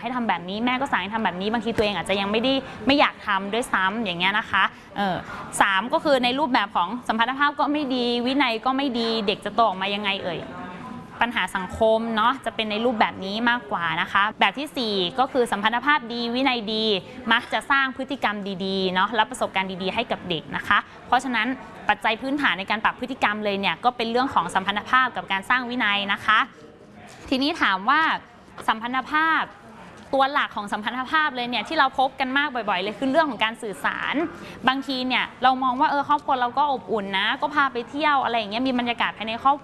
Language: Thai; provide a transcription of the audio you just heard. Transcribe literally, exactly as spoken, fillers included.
ให้ทำแบบนี้แม่ก็สั่งให้ทำแบบนี้บางทีตัวเองอาจจะยังไม่ได้ไม่อยากทำด้วยซ้ำอย่างเงี้ยนะคะเออสามก็คือในรูปแบบของสัมพันธภาพก็ไม่ดีวินัยก็ไม่ดีเด็กจะโตออกมายังไงเอ่ยปัญหาสังคมเนาะจะเป็นในรูปแบบนี้มากกว่านะคะแบบที่สี่ก็คือสัมพันธภาพดีวินัยดีมักจะสร้างพฤติกรรมดีๆเนาะและประสบการณ์ดีๆให้กับเด็กนะคะเพราะฉะนั้นปัจจัยพื้นฐานในการปรับพฤติกรรมเลยเนี่ยก็เป็นเรื่องของสัมพันธภาพกับการสร้างวินัยนะคะทีนี้ถามว่าสัมพันธภาพตัวหลักของสัมพันธภาพเลยเนี่ยที่เราพบกันมากบ่อยๆเลยคือเรื่องของการสื่อสารบางทีเนี่ยเรามองว่าเออครอบครัวเราก็อบอุ่นนะก็พาไปเที่ยวอะไรอย่างเงี้ยมีบรรยากาศภายในครอบ